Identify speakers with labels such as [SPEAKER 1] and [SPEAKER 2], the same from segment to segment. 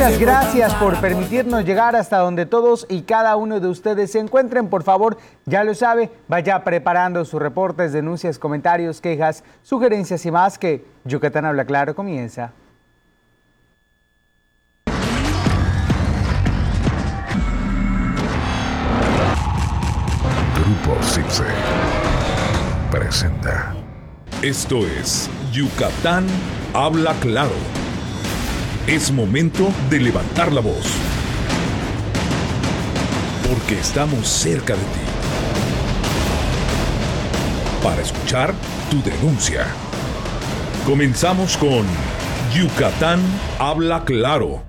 [SPEAKER 1] Muchas gracias por permitirnos llegar hasta donde todos y cada uno de ustedes se encuentren. Por favor, ya lo sabe, vaya preparando sus reportes, denuncias, comentarios, quejas, sugerencias y más, que Yucatán Habla Claro comienza.
[SPEAKER 2] Grupo Cipse presenta.
[SPEAKER 3] Esto es Yucatán Habla Claro. Es momento de levantar la voz, porque estamos cerca de ti, para escuchar tu denuncia. Comenzamos con Yucatán Habla Claro.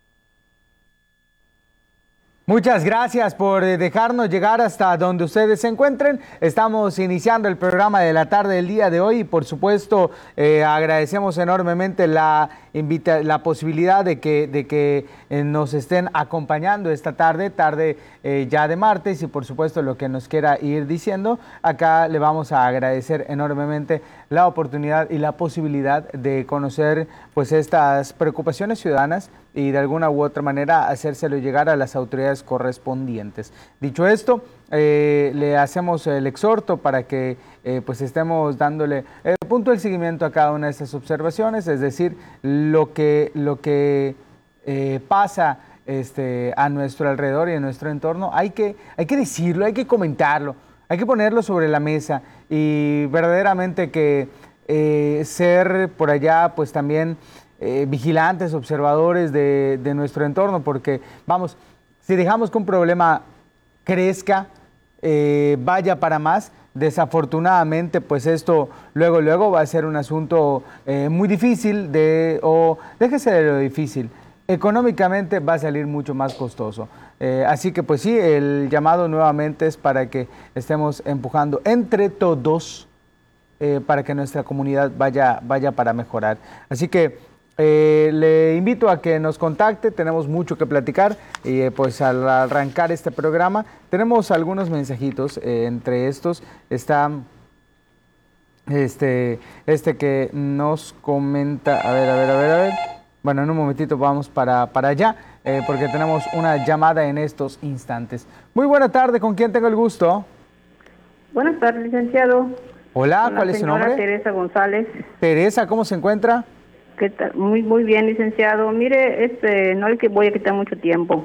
[SPEAKER 1] Muchas gracias por dejarnos llegar hasta donde ustedes se encuentren. Estamos iniciando el programa de la tarde del día de hoy y por supuesto agradecemos enormemente la posibilidad de que nos estén acompañando esta tarde ya de martes, y por supuesto lo que nos quiera ir diciendo. Acá le vamos a agradecer enormemente la oportunidad y la posibilidad de conocer pues estas preocupaciones ciudadanas y de alguna u otra manera hacérselo llegar a las autoridades correspondientes. Dicho esto, le hacemos el exhorto para que pues estemos dándole puntual seguimiento a cada una de estas observaciones, es decir, lo que pasa a nuestro alrededor y en nuestro entorno. Hay que decirlo, hay que comentarlo, hay que ponerlo sobre la mesa y verdaderamente que ser por allá pues también vigilantes, observadores de nuestro entorno, porque vamos, si dejamos que un problema crezca, vaya para más, desafortunadamente pues esto luego va a ser un asunto muy difícil o déjese de lo difícil, económicamente va a salir mucho más costoso. Así que pues sí, el llamado nuevamente es para que estemos empujando entre todos para que nuestra comunidad vaya para mejorar. Así que le invito a que nos contacte, tenemos mucho que platicar y pues al arrancar este programa tenemos algunos mensajitos, entre estos está este que nos comenta, a ver, bueno, en un momentito vamos para allá, porque tenemos una llamada en estos instantes. Muy buena tarde, ¿con quién tengo el gusto?
[SPEAKER 4] Buenas tardes, licenciado.
[SPEAKER 1] Hola, ¿cuál es su nombre?
[SPEAKER 4] Teresa González.
[SPEAKER 1] Teresa, ¿cómo se encuentra?
[SPEAKER 4] ¿Qué tal? Muy bien, licenciado. Mire, no es que voy a quitar mucho tiempo.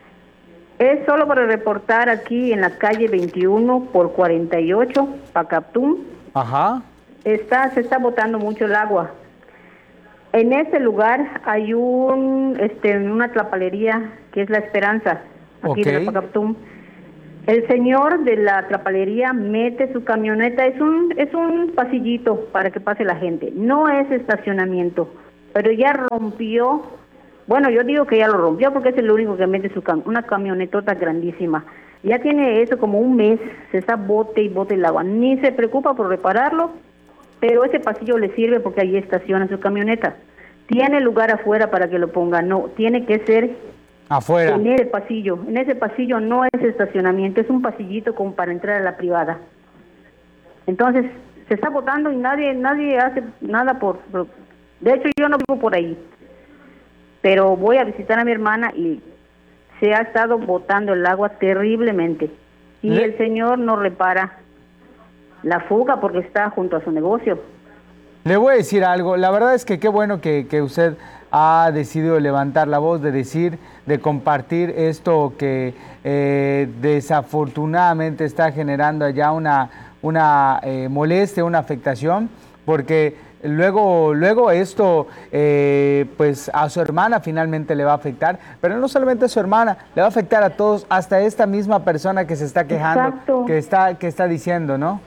[SPEAKER 4] Es solo para reportar aquí en la calle 21 por 48, Pacaptum.
[SPEAKER 1] Ajá.
[SPEAKER 4] Se está botando mucho el agua. En ese lugar hay una tlapalería que es La Esperanza, aquí de la Pacaptum. El señor de la trapalería mete su camioneta, es un pasillito para que pase la gente, no es estacionamiento, pero ya rompió, bueno, yo digo que ya lo rompió porque es el único que mete una camionetota grandísima. Ya tiene eso como un mes, se está bote y bote el agua, ni se preocupa por repararlo, pero ese pasillo le sirve porque ahí estaciona su camioneta. Tiene lugar afuera para que lo ponga, no, tiene que ser
[SPEAKER 1] afuera.
[SPEAKER 4] En ese pasillo no es estacionamiento, es un pasillito como para entrar a la privada. Entonces, se está botando y nadie hace nada de hecho, yo no vivo por ahí, pero voy a visitar a mi hermana y se ha estado botando el agua terriblemente. Y el señor no repara la fuga porque está junto a su negocio.
[SPEAKER 1] Le voy a decir algo, la verdad es que qué bueno que usted ha decidido levantar la voz, de compartir esto que desafortunadamente está generando allá una molestia, una afectación, porque luego esto pues a su hermana finalmente le va a afectar, pero no solamente a su hermana, le va a afectar a todos, hasta esta misma persona que se está quejando, que está diciendo, ¿no?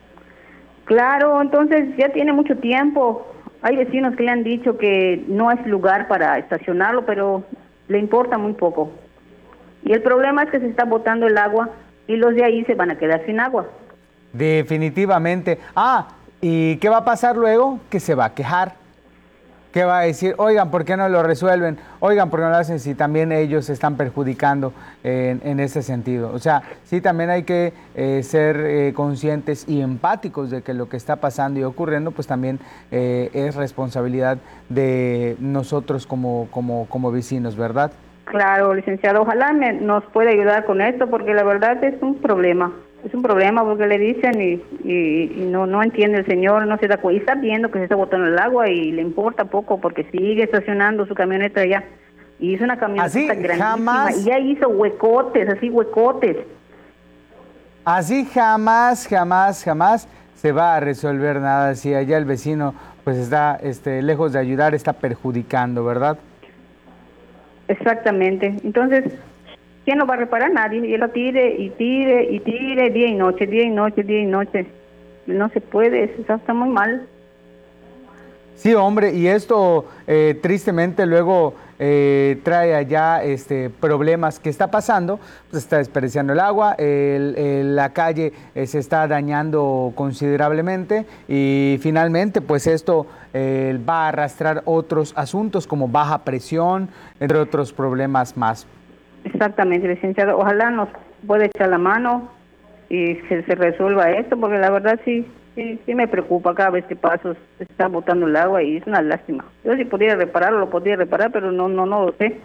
[SPEAKER 4] Claro, entonces ya tiene mucho tiempo. Hay vecinos que le han dicho que no es lugar para estacionarlo, pero le importa muy poco. Y el problema es que se está botando el agua y los de ahí se van a quedar sin agua.
[SPEAKER 1] Definitivamente. ¿Y qué va a pasar luego? Que se va a quejar. ¿Qué va a decir? Oigan, ¿por qué no lo resuelven? Oigan, ¿por qué no lo hacen si también ellos se están perjudicando en ese sentido? O sea, sí, también hay que ser conscientes y empáticos de que lo que está pasando y ocurriendo, pues también es responsabilidad de nosotros como vecinos, ¿verdad?
[SPEAKER 4] Claro, licenciado, ojalá nos pueda ayudar con esto, porque la verdad es un problema. Es un problema porque le dicen y no entiende el señor, no se da cuenta. Y está viendo que se está botando el agua y le importa poco porque sigue estacionando su camioneta allá. Y es una camioneta
[SPEAKER 1] Así
[SPEAKER 4] grandísima.
[SPEAKER 1] jamás.
[SPEAKER 4] Y ya hizo huecotes, así huecotes.
[SPEAKER 1] Así jamás se va a resolver nada si allá el vecino pues está lejos de ayudar, está perjudicando, ¿verdad?
[SPEAKER 4] Exactamente. Entonces, ¿quién lo va a reparar? Nadie. Y él lo tire y tire y tire día y noche, día y noche, día y noche. No se puede, eso está muy mal.
[SPEAKER 1] Sí, hombre, y esto tristemente luego trae allá problemas que está pasando, pues está desperdiciando el agua, la calle se está dañando considerablemente y finalmente pues esto va a arrastrar otros asuntos como baja presión, entre otros problemas más.
[SPEAKER 4] Exactamente, licenciado. Ojalá nos pueda echar la mano y se resuelva esto, porque la verdad sí me preocupa cada vez que paso, se está botando el agua y es una lástima. Yo si pudiera repararlo, lo podría reparar, pero no lo sé.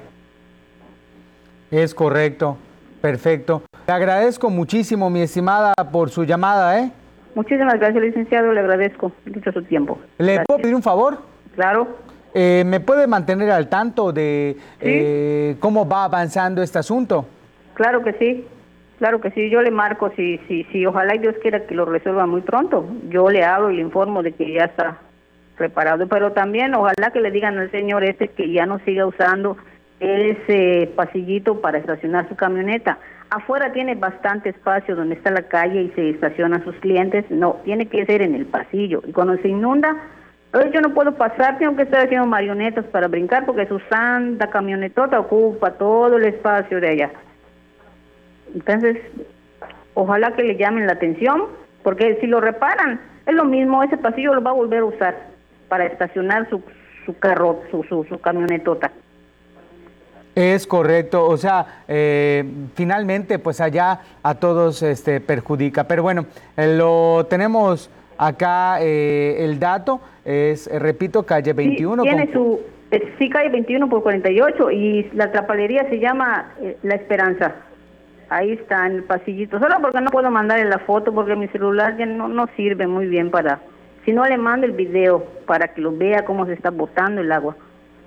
[SPEAKER 1] Es correcto, perfecto. Le agradezco muchísimo, mi estimada, por su llamada, ¿eh?
[SPEAKER 4] Muchísimas gracias, licenciado, le agradezco mucho su tiempo.
[SPEAKER 1] ¿Le
[SPEAKER 4] Gracias.
[SPEAKER 1] puedo pedir un favor?
[SPEAKER 4] Claro.
[SPEAKER 1] ¿Me puede mantener al tanto de
[SPEAKER 4] ¿Sí?
[SPEAKER 1] cómo va avanzando este asunto?
[SPEAKER 4] Claro que sí. Claro que sí, yo le marco, si ojalá y Dios quiera que lo resuelva muy pronto. Yo le hablo y le informo de que ya está preparado, pero también ojalá que le digan al señor que ya no siga usando ese pasillito para estacionar su camioneta. Afuera tiene bastante espacio donde está la calle y se estacionan sus clientes, no, tiene que ser en el pasillo. Y cuando se inunda, yo no puedo pasar, tengo que estar haciendo marionetas para brincar porque su santa camionetota ocupa todo el espacio de allá. Entonces, ojalá que le llamen la atención, porque si lo reparan, es lo mismo, ese pasillo lo va a volver a usar para estacionar su carro, su camionetota.
[SPEAKER 1] Es correcto, o sea, finalmente pues allá a todos perjudica, pero bueno, lo tenemos acá el dato, repito, calle 21.
[SPEAKER 4] Sí, tiene sí, calle 21 por 48 y la trapalería se llama La Esperanza. Ahí está en el pasillito, solo porque no puedo mandarle la foto porque mi celular ya no sirve muy bien para... Si no, le mando el video para que lo vea cómo se está botando el agua.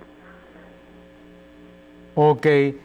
[SPEAKER 1] Ok,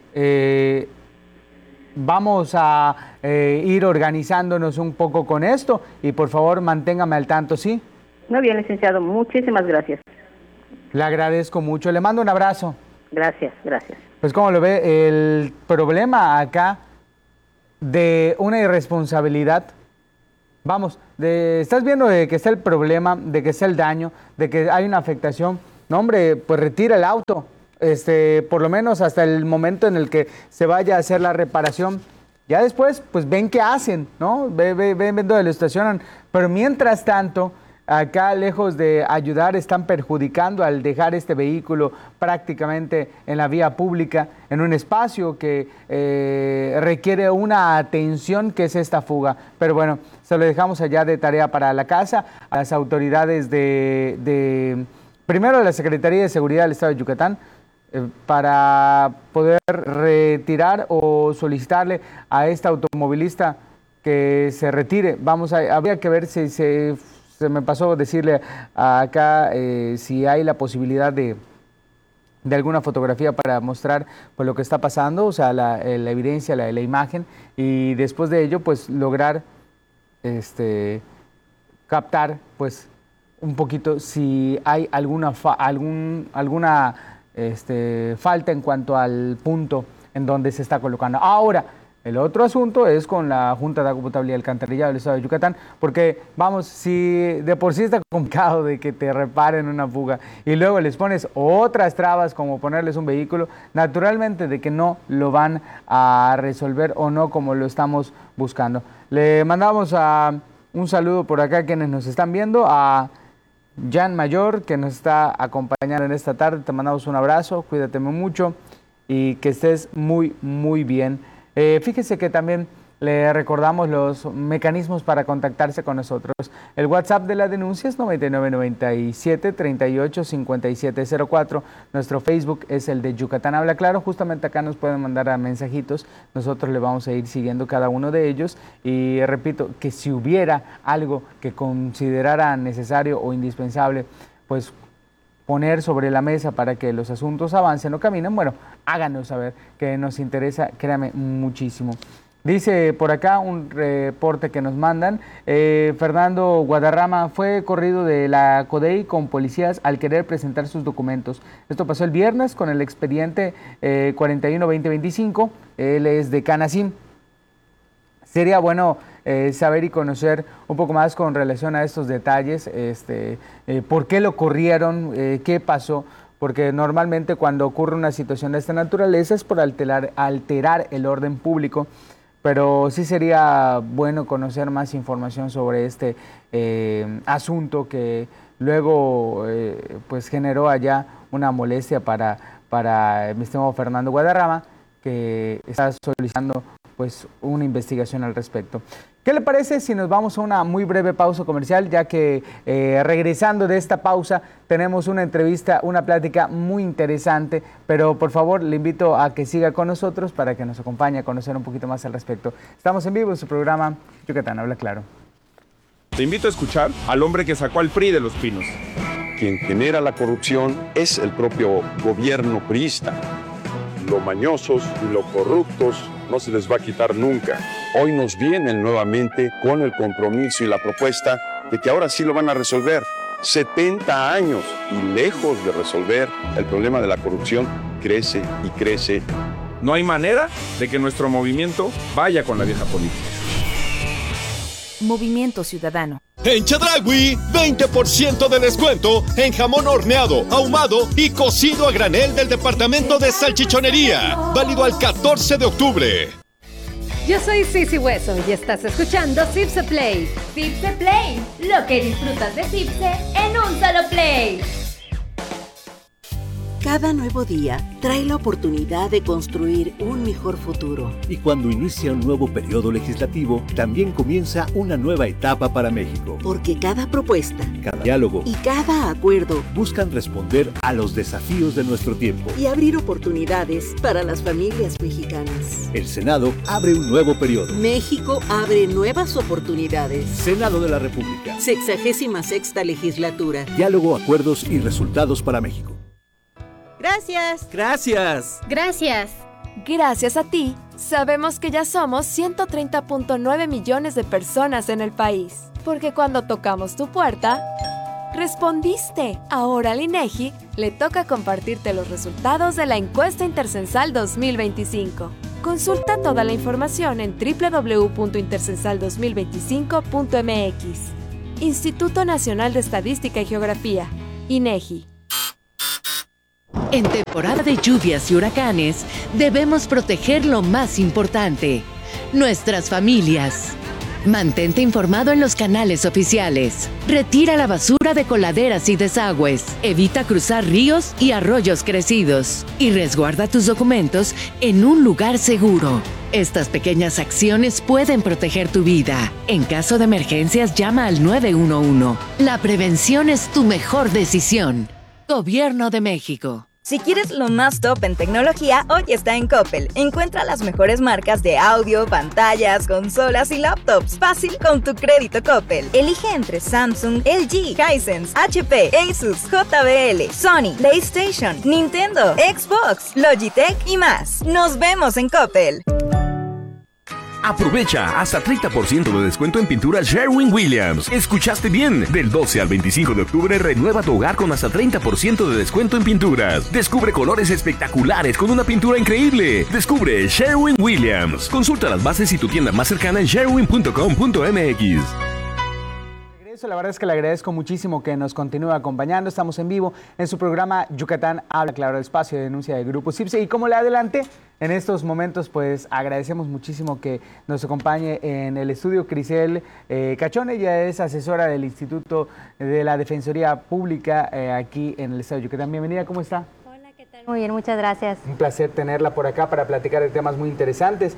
[SPEAKER 1] vamos a ir organizándonos un poco con esto y por favor manténgame al tanto, ¿sí?
[SPEAKER 4] Muy bien, licenciado, muchísimas gracias.
[SPEAKER 1] Le agradezco mucho, le mando un abrazo.
[SPEAKER 4] Gracias, gracias.
[SPEAKER 1] Pues como lo ve, el problema acá de una irresponsabilidad, vamos, estás viendo de que está el problema, de que está el daño, de que hay una afectación, no hombre, pues retira el auto, por lo menos hasta el momento en el que se vaya a hacer la reparación. Ya después, pues ven qué hacen, ¿no? Ven dónde lo estacionan, pero mientras tanto, acá lejos de ayudar están perjudicando al dejar este vehículo prácticamente en la vía pública, en un espacio que requiere una atención que es esta fuga. Pero bueno, se lo dejamos allá de tarea para la casa, a las autoridades primero de la Secretaría de Seguridad del Estado de Yucatán, para poder retirar o solicitarle a esta automovilista que se retire. Habría que ver si se me pasó decirle acá si hay la posibilidad de alguna fotografía para mostrar pues, lo que está pasando, o sea, la evidencia, la imagen, y después de ello, pues, lograr captar, pues, un poquito si hay alguna falta en cuanto al punto en donde se está colocando. Ahora, el otro asunto es con la Junta de Agua Potable y Alcantarillado del Estado de Yucatán, porque, vamos, si de por sí está complicado de que te reparen una fuga y luego les pones otras trabas como ponerles un vehículo, naturalmente de que no lo van a resolver o no como lo estamos buscando. Le mandamos un saludo por acá a quienes nos están viendo, a Jan Mayor, que nos está acompañando en esta tarde. Te mandamos un abrazo, cuídate mucho y que estés muy, muy bien. Fíjese que también le recordamos los mecanismos para contactarse con nosotros. El WhatsApp de la denuncia es 9997-385704. Nuestro Facebook es el de Yucatán Habla Claro. Justamente acá nos pueden mandar a mensajitos. Nosotros le vamos a ir siguiendo cada uno de ellos. Y repito, que si hubiera algo que considerara necesario o indispensable, pues poner sobre la mesa para que los asuntos avancen o caminen, bueno, háganos saber, que nos interesa, créame, muchísimo. Dice por acá un reporte que nos mandan, Fernando Guadarrama fue corrido de la CODEI con policías al querer presentar sus documentos. Esto pasó el viernes con el expediente 41-2025, él es de Canacín. Sería bueno saber y conocer un poco más con relación a estos detalles, por qué lo corrieron, qué pasó, porque normalmente cuando ocurre una situación de esta naturaleza es por alterar el orden público. Pero sí sería bueno conocer más información sobre este asunto que luego pues generó allá una molestia para mi estimado Fernando Guadarrama, que está solicitando pues una investigación al respecto. ¿Qué le parece si nos vamos a una muy breve pausa comercial, ya que regresando de esta pausa tenemos una entrevista, una plática muy interesante, pero por favor le invito a que siga con nosotros para que nos acompañe a conocer un poquito más al respecto. Estamos en vivo en su programa Yucatán Habla Claro.
[SPEAKER 2] Te invito a escuchar al hombre que sacó al PRI de Los Pinos.
[SPEAKER 5] Quien genera la corrupción es el propio gobierno priista. Lo mañosos y lo corruptos no se les va a quitar nunca. Hoy nos vienen nuevamente con el compromiso y la propuesta de que ahora sí lo van a resolver. 70 años y lejos de resolver el problema de la corrupción, crece y crece.
[SPEAKER 2] No hay manera de que nuestro movimiento vaya con la vieja política.
[SPEAKER 6] Movimiento Ciudadano.
[SPEAKER 7] En Chedraui, 20% de descuento en jamón horneado, ahumado y cocido a granel del departamento de salchichonería. Válido al 14 de octubre.
[SPEAKER 8] Yo soy Sisi Hueso y estás escuchando Cipse Play.
[SPEAKER 9] Cipse Play, lo que disfrutas de Cipse en un solo play.
[SPEAKER 10] Cada nuevo día trae la oportunidad de construir un mejor futuro.
[SPEAKER 11] Y cuando inicia un nuevo periodo legislativo, también comienza una nueva etapa para México.
[SPEAKER 10] Porque cada propuesta,
[SPEAKER 11] cada diálogo
[SPEAKER 10] y cada acuerdo
[SPEAKER 11] buscan responder a los desafíos de nuestro tiempo
[SPEAKER 10] y abrir oportunidades para las familias mexicanas.
[SPEAKER 11] El Senado abre un nuevo periodo.
[SPEAKER 10] México abre nuevas oportunidades.
[SPEAKER 11] Senado de la República.
[SPEAKER 10] 66ª legislatura.
[SPEAKER 11] Diálogo, acuerdos y resultados para México.
[SPEAKER 12] Gracias.
[SPEAKER 13] Gracias.
[SPEAKER 12] Gracias.
[SPEAKER 14] Gracias a ti, sabemos que ya somos 130.9 millones de personas en el país. Porque cuando tocamos tu puerta, respondiste. Ahora al INEGI le toca compartirte los resultados de la encuesta intercensal 2025. Consulta toda la información en www.intercensal2025.mx. Instituto Nacional de Estadística y Geografía, INEGI.
[SPEAKER 15] En temporada de lluvias y huracanes, debemos proteger lo más importante, nuestras familias. Mantente informado en los canales oficiales. Retira la basura de coladeras y desagües. Evita cruzar ríos y arroyos crecidos. Y resguarda tus documentos en un lugar seguro. Estas pequeñas acciones pueden proteger tu vida. En caso de emergencias, llama al 911. La prevención es tu mejor decisión. Gobierno de México.
[SPEAKER 16] Si quieres lo más top en tecnología, hoy está en Coppel. Encuentra las mejores marcas de audio, pantallas, consolas y laptops. Fácil con tu crédito Coppel. Elige entre Samsung, LG, Hisense, HP, Asus, JBL, Sony, PlayStation, Nintendo, Xbox, Logitech y más. Nos vemos en Coppel.
[SPEAKER 17] Aprovecha hasta 30% de descuento en pinturas Sherwin-Williams. ¿Escuchaste bien? Del 12 al 25 de octubre renueva tu hogar con hasta 30% de descuento en pinturas. Descubre colores espectaculares con una pintura increíble. Descubre Sherwin-Williams. Consulta las bases y tu tienda más cercana en sherwin.com.mx.
[SPEAKER 1] supuesto, la verdad es que le agradezco muchísimo que nos continúe acompañando. Estamos en vivo en su programa Yucatán Habla Claro, el espacio de denuncia del Grupo CIPSE. Y como le adelanté, en estos momentos, pues agradecemos muchísimo que nos acompañe en el estudio Crisel Cachón. Ella es asesora del Instituto de la Defensoría Pública aquí en el estado de Yucatán. Bienvenida, ¿cómo está?
[SPEAKER 6] Muy bien, muchas gracias.
[SPEAKER 1] Un placer tenerla por acá para platicar de temas muy interesantes.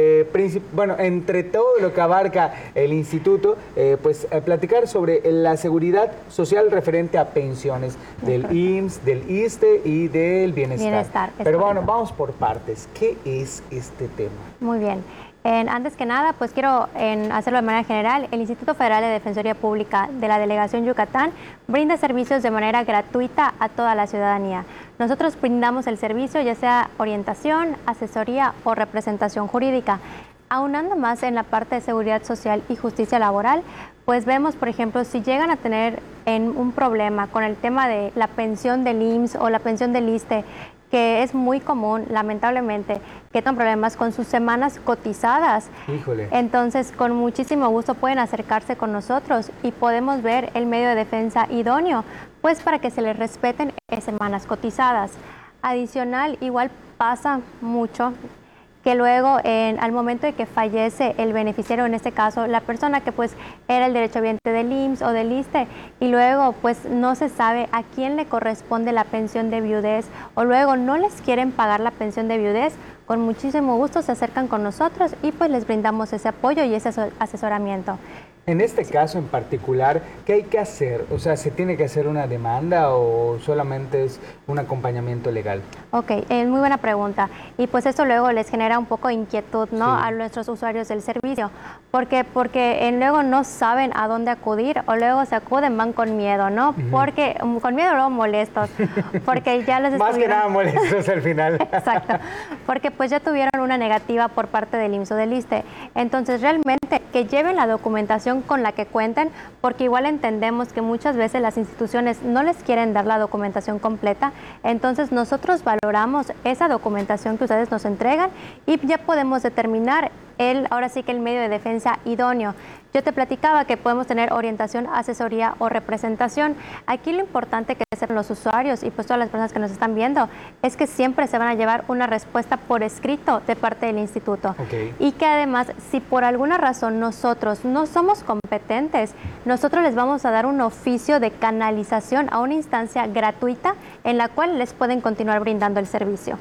[SPEAKER 1] Bueno, entre todo lo que abarca el instituto, platicar sobre la seguridad social referente a pensiones del IMSS, del ISSSTE y del bienestar. Pero bueno, vamos por partes. ¿Qué es este tema?
[SPEAKER 6] Muy bien. Antes que nada, pues quiero hacerlo de manera general. El Instituto Federal de Defensoría Pública de la Delegación Yucatán brinda servicios de manera gratuita a toda la ciudadanía. Nosotros brindamos el servicio ya sea orientación, asesoría o representación jurídica. Aunando más en la parte de seguridad social y justicia laboral, pues vemos, por ejemplo, si llegan a tener un problema con el tema de la pensión del IMSS o la pensión del ISSSTE, que es muy común, lamentablemente, que tengan problemas con sus semanas cotizadas.
[SPEAKER 1] Híjole.
[SPEAKER 6] Entonces, con muchísimo gusto pueden acercarse con nosotros y podemos ver el medio de defensa idóneo, pues para que se les respeten esas semanas cotizadas. Adicional, igual pasa mucho que luego al momento de que fallece el beneficiario, en este caso la persona que pues era el derechohabiente del IMSS o del ISSSTE, y luego pues no se sabe a quién le corresponde la pensión de viudez, o luego no les quieren pagar la pensión de viudez, con muchísimo gusto se acercan con nosotros y pues les brindamos ese apoyo y ese asesoramiento.
[SPEAKER 1] En este caso en particular, ¿qué hay que hacer? O sea, ¿se tiene que hacer una demanda o solamente es un acompañamiento legal?
[SPEAKER 6] Ok, es muy buena pregunta. Y pues esto luego les genera un poco de inquietud, ¿no?
[SPEAKER 1] Sí.
[SPEAKER 6] A nuestros usuarios del servicio. Porque luego no saben a dónde acudir o luego se acuden, van con miedo, ¿no? Porque con miedo luego molestos. Porque ya les
[SPEAKER 1] Más que nada molestos al final.
[SPEAKER 6] Exacto. Porque pues ya tuvieron una negativa por parte del IMSS o del ISSSTE. Entonces realmente que lleven la documentación con la que cuenten, porque igual entendemos que muchas veces las instituciones no les quieren dar la documentación completa. Entonces nosotros valoramos esa documentación que ustedes nos entregan y ya podemos determinar ahora sí que el medio de defensa idóneo. Yo te platicaba que podemos tener orientación, asesoría o representación. Aquí lo importante que sepan los usuarios y pues todas las personas que nos están viendo es que siempre se van a llevar una respuesta por escrito de parte del instituto.
[SPEAKER 1] Okay.
[SPEAKER 6] Y que además, si por alguna razón nosotros no somos competentes, nosotros les vamos a dar un oficio de canalización a una instancia gratuita en la cual les pueden continuar brindando el servicio.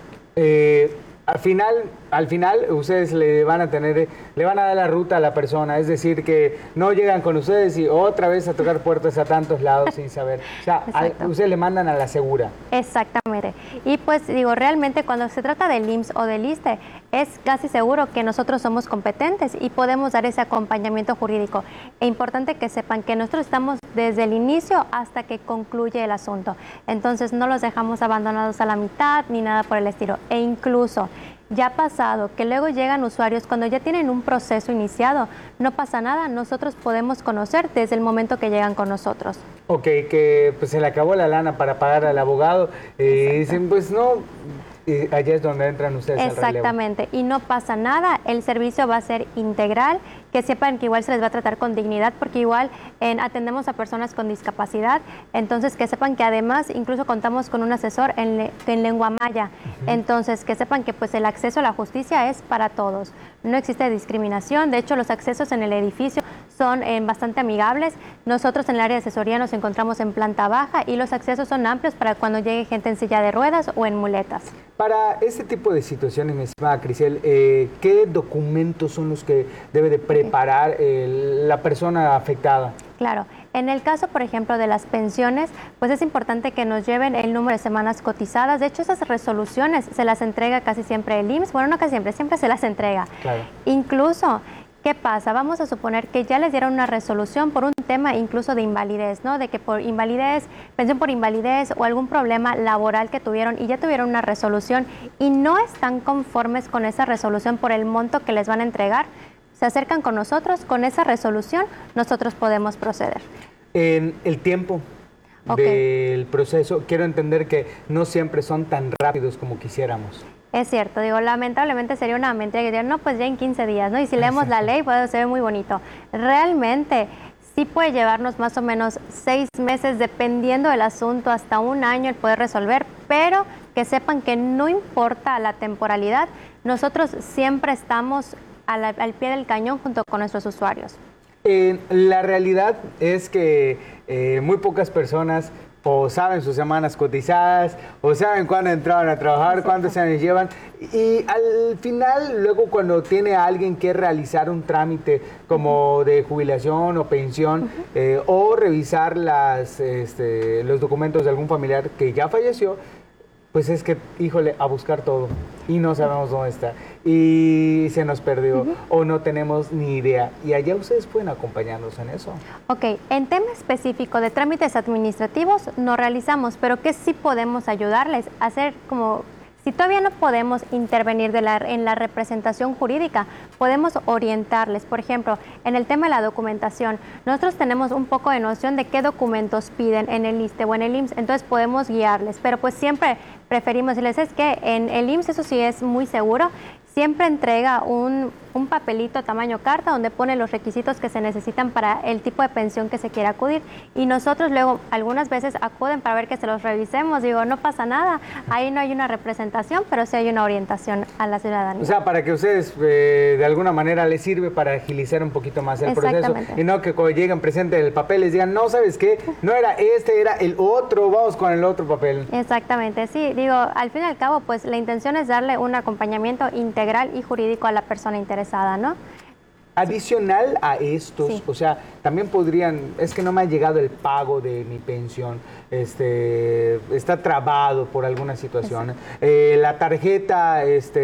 [SPEAKER 1] Al final ustedes le van a dar la ruta a la persona, es decir, que no llegan con ustedes y otra vez a tocar puertas a tantos lados sin saber. O sea, ustedes le mandan a la segura.
[SPEAKER 6] Exactamente. Y pues digo, realmente cuando se trata del IMSS o del ISSSTE, es casi seguro que nosotros somos competentes y podemos dar ese acompañamiento jurídico. Es importante que sepan que nosotros estamos desde el inicio hasta que concluye el asunto. Entonces no los dejamos abandonados a la mitad ni nada por el estilo. E incluso ya ha pasado que luego llegan usuarios cuando ya tienen un proceso iniciado, no pasa nada, nosotros podemos conocer desde el momento que llegan con nosotros.
[SPEAKER 1] Ok, que pues se le acabó la lana para pagar al abogado y dicen pues no, y allá es donde entran ustedes al relevo.
[SPEAKER 6] Exactamente, y no pasa nada, el servicio va a ser integral, que sepan que igual se les va a tratar con dignidad, porque igual atendemos a personas con discapacidad, entonces que sepan que además incluso contamos con un asesor en lengua maya, entonces que sepan que pues el acceso a la justicia es para todos, no existe discriminación, de hecho los accesos en el edificio son bastante amigables, nosotros en el área de asesoría nos encontramos en planta baja y los accesos son amplios para cuando llegue gente en silla de ruedas o en muletas.
[SPEAKER 1] Para este tipo de situaciones, mi estimada Crisel, ¿qué documentos son los que debe de preparar la persona afectada?
[SPEAKER 6] Claro, en el caso, por ejemplo, de las pensiones, pues es importante que nos lleven el número de semanas cotizadas. De hecho, esas resoluciones se las entrega casi siempre el IMSS. Bueno, no casi siempre, siempre se las entrega.
[SPEAKER 1] Claro.
[SPEAKER 6] Incluso, ¿qué pasa? Vamos a suponer que ya les dieron una resolución por un tema incluso de invalidez, ¿no? De que por invalidez, pensión por invalidez o algún problema laboral que tuvieron y ya tuvieron una resolución y no están conformes con esa resolución por el monto que les van a entregar, se acercan con nosotros, con esa resolución nosotros podemos proceder.
[SPEAKER 1] En el tiempo del proceso, quiero entender que no siempre son tan rápidos como quisiéramos.
[SPEAKER 6] Es cierto, digo, lamentablemente sería una mentira que digan, no, pues ya en 15 días, ¿no? Y si leemos la ley, pues se ve muy bonito. Realmente sí puede llevarnos más o menos 6 meses, dependiendo del asunto, hasta 1 año el poder resolver, pero que sepan que no importa la temporalidad, nosotros siempre estamos al pie del cañón junto con nuestros usuarios.
[SPEAKER 1] La realidad es que muy pocas personas o saben sus semanas cotizadas, o saben cuándo entraron a trabajar, cuántos años llevan, y al final, luego cuando tiene a alguien que realizar un trámite como de jubilación o pensión, o revisar los documentos de algún familiar que ya falleció, pues es que, híjole, a buscar todo y no sabemos dónde está y se nos perdió o no tenemos ni idea. Y allá ustedes pueden acompañarnos en eso.
[SPEAKER 6] Ok, en tema específico de trámites administrativos no realizamos, pero que sí podemos ayudarles a hacer como... Si todavía no podemos intervenir en la representación jurídica, podemos orientarles. Por ejemplo, en el tema de la documentación, nosotros tenemos un poco de noción de qué documentos piden en el ISSSTE o en el IMSS, entonces podemos guiarles, pero pues siempre preferimos decirles, es que en el IMSS eso sí es muy seguro, siempre entrega un papelito tamaño carta donde pone los requisitos que se necesitan para el tipo de pensión que se quiera acudir. Y nosotros luego algunas veces acuden para ver que se los revisemos. Digo, no pasa nada, ahí no hay una representación, pero sí hay una orientación a la ciudadanía.
[SPEAKER 1] O sea, para que ustedes de alguna manera les sirve para agilizar un poquito más el proceso. Y no que cuando lleguen presente el papel les digan, no, ¿sabes qué? No era este, era el otro, vamos con el otro papel.
[SPEAKER 6] Exactamente, sí. Digo, al fin y al cabo, pues la intención es darle un acompañamiento integral y jurídico a la persona interesada, ¿no?
[SPEAKER 1] Adicional a estos, o sea, también podrían, es que no me ha llegado el pago de mi pensión, está trabado por alguna situación, la tarjeta,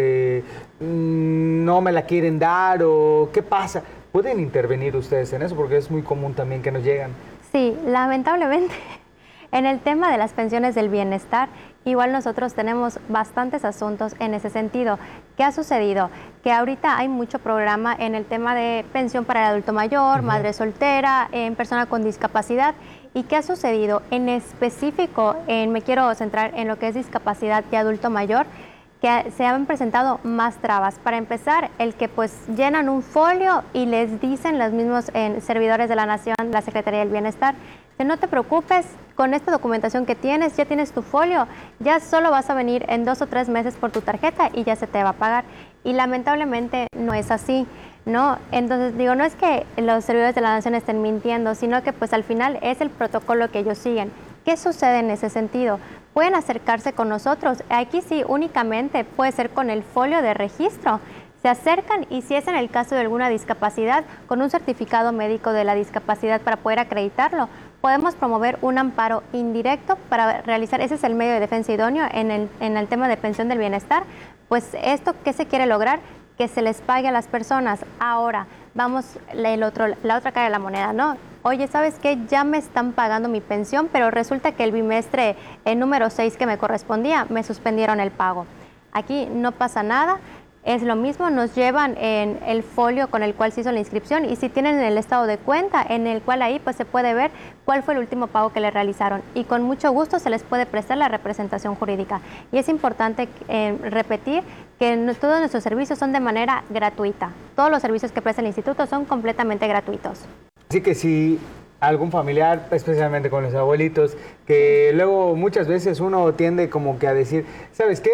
[SPEAKER 1] no me la quieren dar, o ¿qué pasa? ¿Pueden intervenir ustedes en eso? Porque es muy común también que nos llegan.
[SPEAKER 6] Sí, lamentablemente, en el tema de las pensiones del bienestar, igual nosotros tenemos bastantes asuntos en ese sentido. ¿Qué ha sucedido? Que ahorita hay mucho programa en el tema de pensión para el adulto mayor, madre soltera, en persona con discapacidad. ¿Y qué ha sucedido? En específico, me quiero centrar en lo que es discapacidad y adulto mayor, que se han presentado más trabas. Para empezar, el que pues llenan un folio y les dicen los mismos servidores de la Nación, la Secretaría del Bienestar, que no te preocupes, con esta documentación que tienes, ya tienes tu folio, ya solo vas a venir en 2 o 3 meses por tu tarjeta y ya se te va a pagar. Y lamentablemente no es así, ¿no? Entonces digo, no es que los servidores de la Nación estén mintiendo, sino que pues al final es el protocolo que ellos siguen. ¿Qué sucede en ese sentido? Pueden acercarse con nosotros, aquí sí únicamente puede ser con el folio de registro. Se acercan y si es en el caso de alguna discapacidad, con un certificado médico de la discapacidad para poder acreditarlo, podemos promover un amparo indirecto para realizar, ese es el medio de defensa idóneo en el tema de pensión del bienestar. Pues esto, ¿qué se quiere lograr? Que se les pague a las personas. Ahora, vamos la otra cara de la moneda, ¿no? Oye, ¿sabes qué? Ya me están pagando mi pensión, pero resulta que el bimestre número 6 que me correspondía, me suspendieron el pago. Aquí no pasa nada. Es lo mismo, nos llevan en el folio con el cual se hizo la inscripción y si tienen el estado de cuenta en el cual ahí pues se puede ver cuál fue el último pago que le realizaron y con mucho gusto se les puede prestar la representación jurídica. Y es importante repetir que todos nuestros servicios son de manera gratuita. Todos los servicios que presta el instituto son completamente gratuitos.
[SPEAKER 1] Así que si algún familiar, especialmente con los abuelitos, que luego muchas veces uno tiende como que a decir, ¿sabes qué?